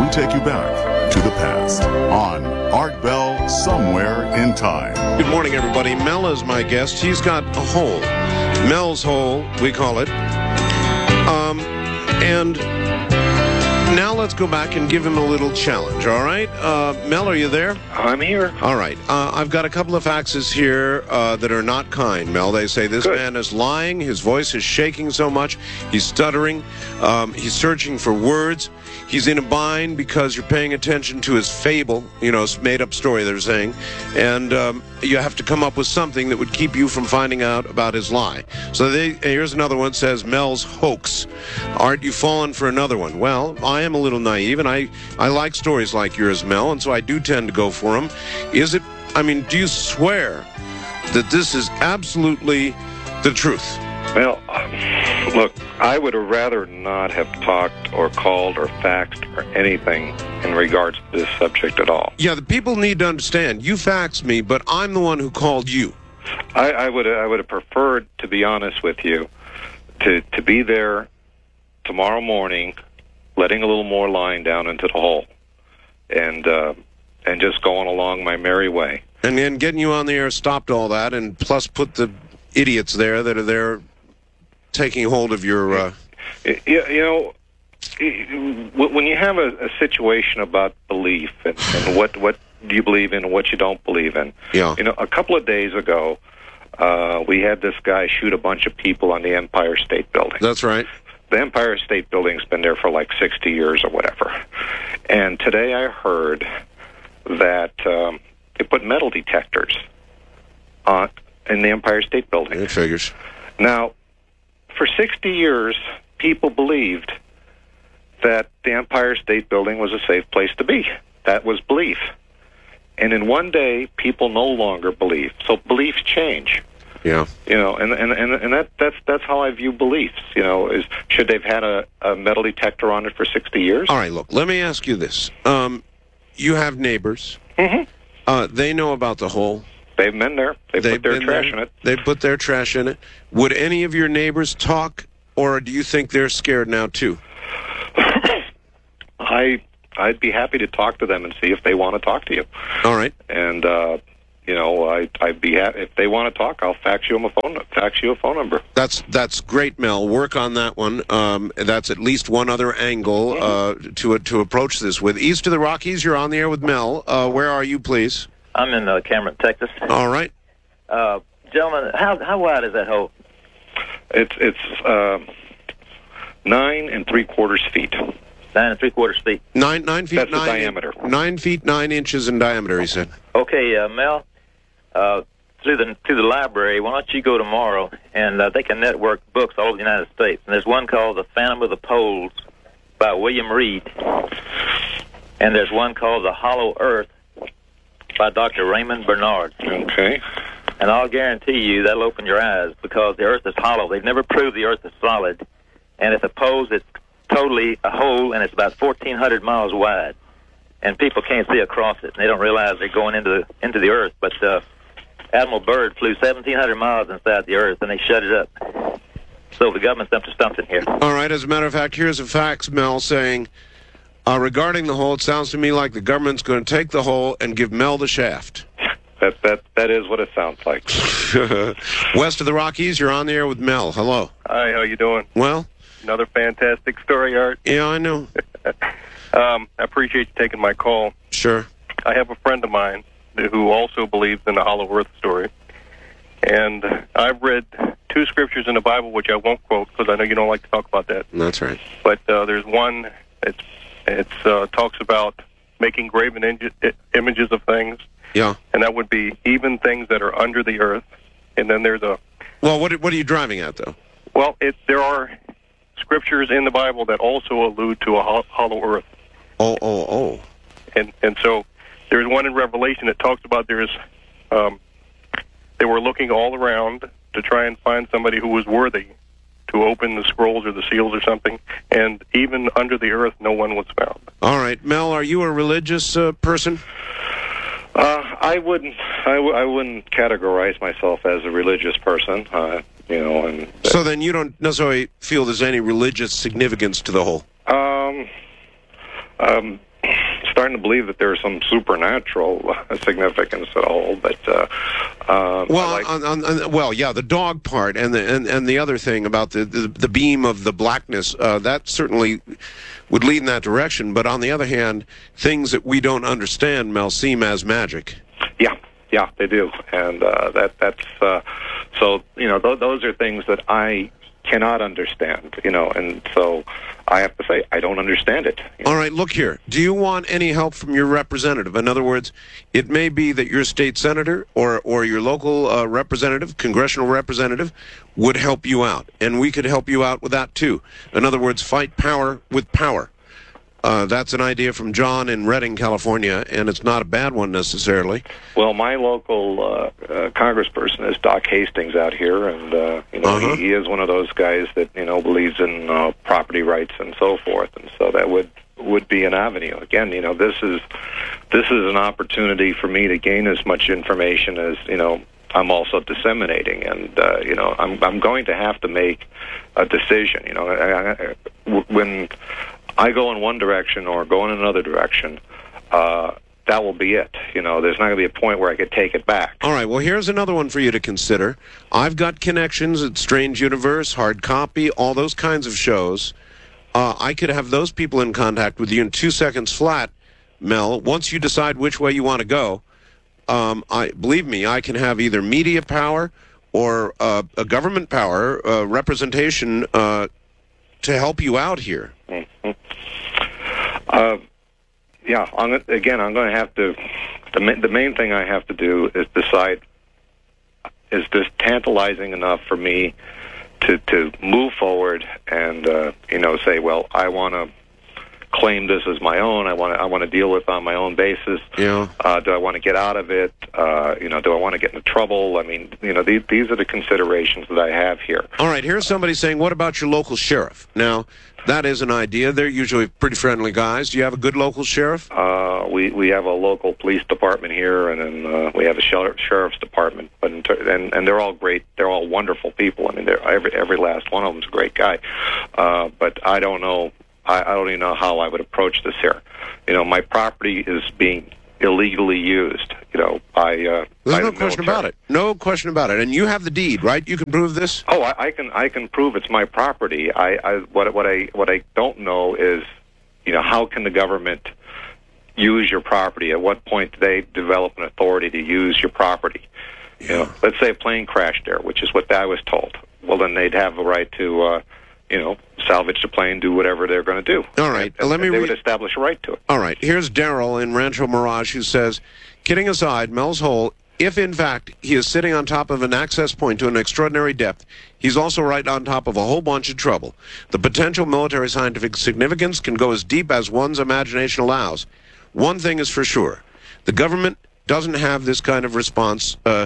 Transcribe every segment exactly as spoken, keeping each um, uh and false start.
we take you back to the past on Art Bell Somewhere in Time. Good morning, everybody. Mel is my guest. He's got a hole. Mel's hole, we call it. Um, and now let's go back and give him a little challenge, all right? Uh, Mel, are you there? I'm here. All right. Uh, I've got a couple of faxes here uh, that are not kind, Mel. They say this Good. man is lying. His voice is shaking so much. He's stuttering. Um, he's searching for words. He's in a bind because you're paying attention to his fable, you know, made-up story, they're saying. And um, you have to come up with something that would keep you from finding out about his lie. So they, here's another one, says, Mel's hoax. Aren't you fallen for another one? Well, I am a little naive, and I, I like stories like yours, Mel, and so I do tend to go for them. Is it, I mean, do you swear that this is absolutely the truth? Well, look, I would have rather not have talked or called or faxed or anything in regards to this subject at all. Yeah, the people need to understand. You faxed me, but I'm the one who called you. I, I would I would have preferred, to be honest with you, to, to be there tomorrow morning, letting a little more line down into the hole, and uh, and just going along my merry way. And then getting you on the air stopped all that, and plus put the idiots there that are there taking hold of your... Uh... You, you know, when you have a, a situation about belief and, and what, what do you believe in and what you don't believe in, yeah. you know, a couple of days ago, uh, we had this guy shoot a bunch of people on the Empire State Building. That's right. The Empire State Building's been there for like sixty years or whatever. And today I heard that um, they put metal detectors on in the Empire State Building. It figures. Now, for sixty years, people believed that the Empire State Building was a safe place to be. That was belief. And in one day, people no longer believe. So beliefs change. Yeah. You know, and and and, and that that's that's how I view beliefs. You know, is should they've had a, a metal detector on it for sixty years? All right, look, let me ask you this. Um, you have neighbors. Mm-hmm. Uh, they know about the hole. They've been there. They've, They've put their been trash there. in it. They put their trash in it. Would any of your neighbors talk, or do you think they're scared now too? I I'd be happy to talk to them and see if they want to talk to you. All right. And uh, you know, I I'd be happy if they want to talk. I'll fax you a phone fax you a phone number. That's that's great, Mel. Work on that one. Um, that's at least one other angle uh, to to approach this with. East of the Rockies, you're on the air with Mel. Uh, where are you, please? I'm in uh, Cameron, Texas. All right. Uh, gentlemen, how how wide is that hole? It's it's uh, nine and three quarters feet. Nine and three quarters feet. Nine nine feet. That's nine the diameter. Nine feet nine inches in diameter. He said. Okay, uh, Mel. Uh, through the through the library, why don't you go tomorrow and uh, they can network books all over the United States. And there's one called The Phantom of the Poles by William Reed, and there's one called The Hollow Earth by Doctor Raymond Bernard. Okay. And I'll guarantee you that'll open your eyes because the Earth is hollow. They've never proved the Earth is solid. And if suppose it's totally a hole and it's about fourteen hundred miles wide, and people can't see across it, and they don't realize they're going into the, into the Earth. But uh, Admiral Byrd flew seventeen hundred miles inside the Earth, and they shut it up. So the government's up to something here. All right. As a matter of fact, here's a fax, Mel, saying, uh, regarding the hole, it sounds to me like the government's going to take the hole and give Mel the shaft. That that that is what it sounds like. West of the Rockies, you're on the air with Mel. Hello. Hi, how you doing? Well? Another fantastic story, Art. Yeah, I know. um, I appreciate you taking my call. Sure. I have a friend of mine who also believes in the Hollow Earth story. And I've read two scriptures in the Bible, which I won't quote because I know you don't like to talk about that. That's right. But uh, there's one that it's, uh, talks about making graven in- images of things. Yeah. And that would be even things that are under the earth. And then there's a... Well, what what are you driving at, though? Well, it, there are scriptures in the Bible that also allude to a ho- hollow earth. Oh, oh, oh. And and so there's one in Revelation that talks about there's... Um, they were looking all around to try and find somebody who was worthy to open the scrolls or the seals or something, and even under the earth, no one was found. All right. Mel, are you a religious uh, person? Uh, I wouldn't. I, w- I wouldn't categorize myself as a religious person. Uh, you know, and uh, so then you don't necessarily feel there's any religious significance to the whole. Um. Um. starting to believe that there's some supernatural uh, significance to the whole. But uh, uh, Well, I like, on, on, on, well, yeah, the dog part and the and, and the other thing about the, the, the beam of the blackness, uh, that certainly would lead in that direction. But on the other hand, things that we don't understand, Mel, seem as magic. yeah, yeah, they do, and uh, that that's uh, so you know th- those are things that I cannot understand, you know, and so I have to say I don't understand it. You know? All right, look here. Do you want any help from your representative? In other words, it may be that your state senator or, or your local uh, representative, congressional representative, would help you out. And we could help you out with that, too. In other words, fight power with power. Uh, that's an idea from John in Redding, California, and it's not a bad one necessarily. Well, my local uh, uh, congressperson is Doc Hastings out here, and uh, you know Uh-huh. he, he is one of those guys that you know believes in uh, property rights and so forth, and so that would would be an avenue. Again, you know, this is this is an opportunity for me to gain as much information as you know I'm also disseminating, and uh, you know I'm I'm going to have to make a decision. You know, I, I, when I go in one direction or go in another direction, uh, that will be it. You know, there's not going to be a point where I could take it back. All right, well, here's another one for you to consider. I've got connections at Strange Universe, Hard Copy, all those kinds of shows. Uh, I could have those people in contact with you in two seconds flat, Mel. Once you decide which way you want to go, um, I believe me, I can have either media power or uh, a government power, uh, representation uh, to help you out here. Mm-hmm. Uh, yeah, I'm, again, I'm going to have to. The, ma- the main thing I have to do is decide: is this tantalizing enough for me to to move forward and uh, you know say, well, I want to claim this as my own. I want to I want to deal with it on my own basis. Yeah. Uh, do I want to get out of it? Uh, you know, do I want to get into trouble? I mean, you know, these these are the considerations that I have here. All right, here's somebody saying, what about your local sheriff? Now, that is an idea. They're usually pretty friendly guys. Do you have a good local sheriff? Uh, we we have a local police department here, and then uh, we have a sheriff, sheriff's department. But in ter- and and they're all great. They're all wonderful people. I mean, they're, every every last one of them's a great guy. Uh, but I don't know. I, I don't even know how I would approach this here. You know, my property is being illegally used. You know, I. Uh, There's by no the question military. about it. No question about it. And you have the deed, right? You can prove this? Oh, I, I can I can prove it's my property. I, I what what I what I don't know is, you know, how can the government use your property? At what point do they develop an authority to use your property? Yeah. You know, let's say a plane crashed there, which is what I was told. Well, then they'd have a right to, uh, you know, salvage the plane, do whatever they're going to do. All right, And, let me and they read- would establish a right to it. All right, here's Daryl in Rancho Mirage who says, kidding aside, Mel's Hole, if in fact he is sitting on top of an access point to an extraordinary depth, he's also right on top of a whole bunch of trouble. The potential military scientific significance can go as deep as one's imagination allows. One thing is for sure, the government doesn't have this kind of response uh,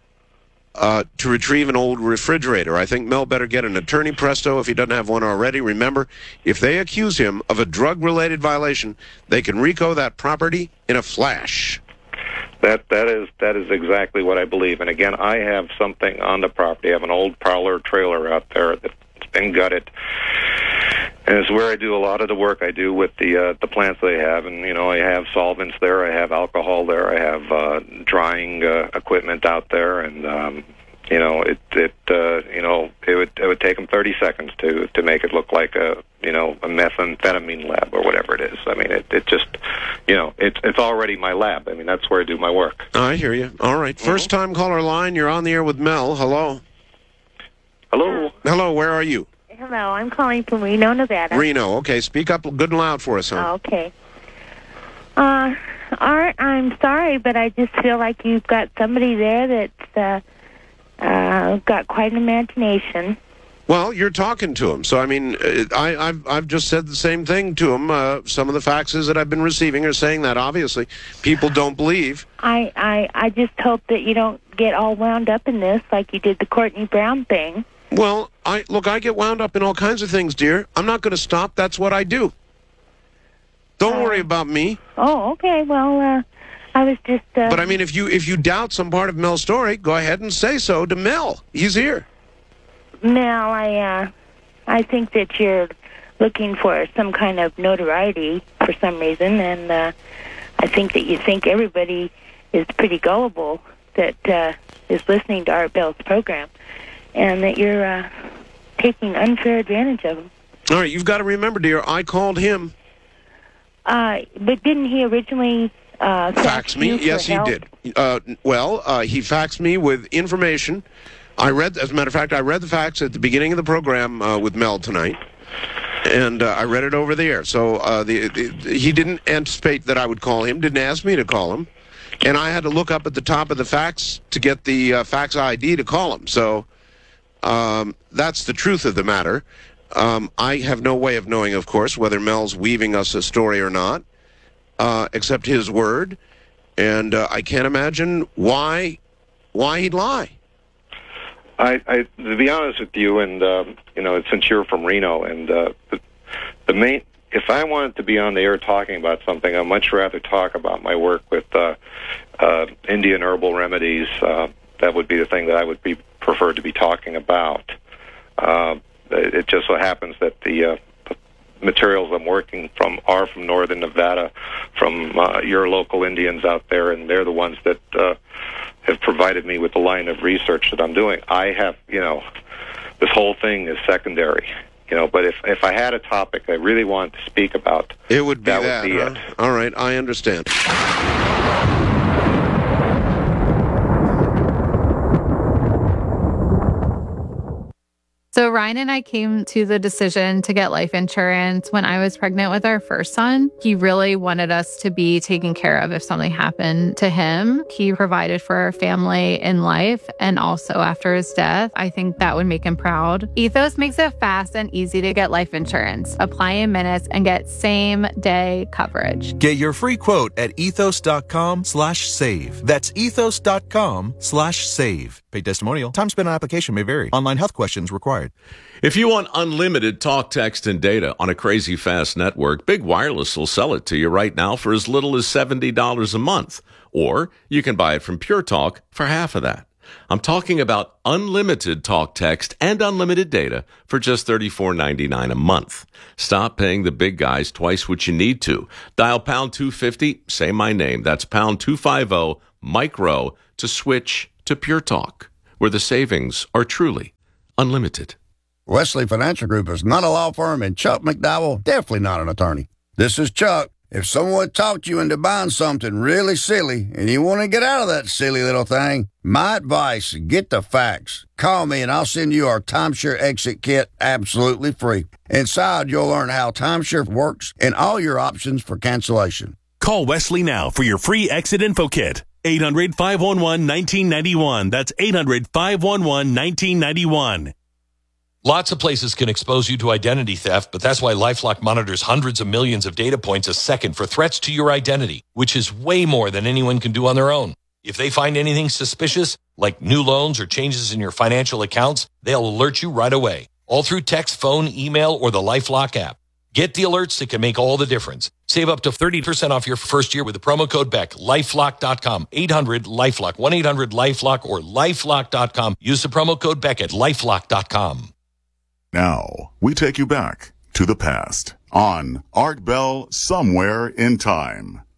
uh, to retrieve an old refrigerator. I think Mel better get an attorney presto if he doesn't have one already. Remember, if they accuse him of a drug-related violation, they can RICO that property in a flash. That that is that is exactly what I believe. And again, I have something on the property. I have an old parlor trailer out there that's been gutted, and it's where I do a lot of the work I do with the uh, the plants they have. And you know, I have solvents there, I have alcohol there, I have uh, drying uh, equipment out there, and um, you know, it it uh, you know it would it would take them thirty seconds to to make it look like a you know a methamphetamine lab or whatever it is. I mean, it it just you know it's it's already my lab. I mean, that's where I do my work. I hear you. All right. First time caller line, you're on the air with Mel. Hello. Hello. Hello, where are you? Hello, I'm calling from Reno, Nevada. Reno. Okay, speak up good and loud for us, huh? Oh, okay. Uh, Art, I'm sorry, but I just feel like you've got somebody there that's uh, uh, got quite an imagination. Well, you're talking to him, so I mean, uh, I, I've I've just said the same thing to him. Uh, some of the faxes that I've been receiving are saying that. Obviously, people don't believe. I, I, I just hope that you don't get all wound up in this like you did the Courtney Brown thing. Well, I look, I get wound up in all kinds of things, dear. I'm not going to stop. That's what I do. Don't Uh, worry about me. Oh, okay. Well, uh, I was just. Uh, But I mean, if you if you doubt some part of Mel's story, go ahead and say so to Mel. He's here. Mel, I, uh, I think that you're looking for some kind of notoriety for some reason, and uh, I think that you think everybody is pretty gullible that uh, is listening to Art Bell's program, and that you're uh, taking unfair advantage of them. All right, you've got to remember, dear, I called him. Uh, but didn't he originally uh, fax, fax me? you for Yes, help? he did. Uh, well, uh, he faxed me with information. I read, as a matter of fact, I read the fax at the beginning of the program uh, with Mel tonight, and uh, I read it over the air. So uh, the, the, he didn't anticipate that I would call him, didn't ask me to call him, and I had to look up at the top of the fax to get the uh, fax I D to call him. So um, that's the truth of the matter. Um, I have no way of knowing, of course, whether Mel's weaving us a story or not, uh, except his word, and uh, I can't imagine why why he'd lie. I, I, to be honest with you, and um, you know, since you're from Reno, and uh, the, the main, if I wanted to be on the air talking about something, I'd much rather talk about my work with uh, uh, Indian herbal remedies. Uh, that would be the thing that I would be preferred to be talking about. Uh, It just so happens that the uh, materials I'm working from are from northern Nevada, from uh, your local Indians out there, and they're the ones that uh, have provided me with the line of research that I'm doing. I have, you know, this whole thing is secondary, you know, but if, if I had a topic I really wanted to speak about, it would be that. that would be huh? it. All right, I understand. So Ryan and I came to the decision to get life insurance when I was pregnant with our first son. He really wanted us to be taken care of if something happened to him. He provided for our family in life and also after his death. I think that would make him proud. Ethos makes it fast and easy to get life insurance. Apply in minutes and get same day coverage. Get your free quote at ethos.com slash save. That's ethos.com slash save. Paid testimonial. Time spent on application may vary. Online health questions required. If you want unlimited talk, text, and data on a crazy fast network, Big Wireless will sell it to you right now for as little as seventy dollars a month. Or you can buy it from Pure Talk for half of that. I'm talking about unlimited talk, text, and unlimited data for just thirty-four ninety-nine a month. Stop paying the big guys twice what you need to. Dial pound two fifty, say my name. That's pound two fifty, micro, to switch to Pure Talk, where the savings are truly unlimited. Wesley Financial Group is not a law firm, and Chuck McDowell definitely not an attorney. This is Chuck. If someone talked you into buying something really silly and you want to get out of that silly little thing, my advice, get the facts. Call me and I'll send you our Timeshare Exit Kit absolutely free. Inside, you'll learn how Timeshare works and all your options for cancellation. Call Wesley now for your free Exit Info Kit. eight hundred, five one one, one nine nine one. That's eight hundred, five one one, one nine nine one. Lots of places can expose you to identity theft, but that's why LifeLock monitors hundreds of millions of data points a second for threats to your identity, which is way more than anyone can do on their own. If they find anything suspicious, like new loans or changes in your financial accounts, they'll alert you right away, all through text, phone, email, or the LifeLock app. Get the alerts that can make all the difference. Save up to thirty percent off your first year with the promo code Beck. LifeLock dot com. eight hundred LifeLock. one eight hundred LifeLock or LifeLock dot com. Use the promo code Beck at LifeLock dot com. Now, we take you back to the past on Art Bell Somewhere in Time.